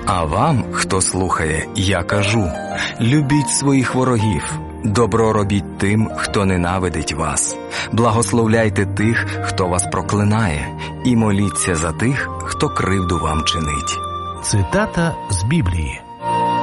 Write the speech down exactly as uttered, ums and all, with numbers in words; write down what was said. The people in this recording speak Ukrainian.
А вам, хто слухає, я кажу: любіть своїх ворогів, добро робіть тим, хто ненавидить вас, благословляйте тих, хто вас проклинає, і моліться за тих, хто кривду вам чинить. Цитата з Біблії.